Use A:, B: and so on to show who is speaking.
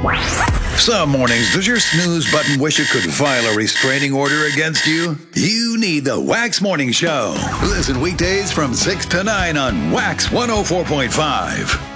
A: Some mornings, does your snooze button wish it could file a restraining order against you? You need the Wax Morning Show. Listen weekdays from 6 to 9 on Wax 104.5.